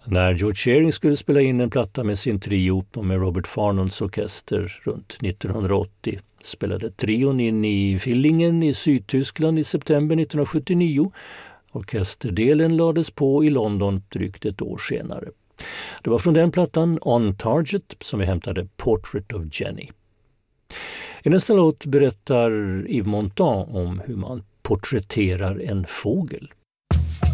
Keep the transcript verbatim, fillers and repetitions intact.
När George Shearing skulle spela in en platta med sin trio och med Robert Farnolds orkester runt nittonhundraåttio spelade trion in i Villingen i Sydtyskland i september nittonhundrasjuttionio. Orkesterdelen lades på i London drygt ett år senare. Det var från den plattan On Target som vi hämtade Portrait of Jenny. I nästa låt berättar Yves Montand om hur man porträtterar en fågel.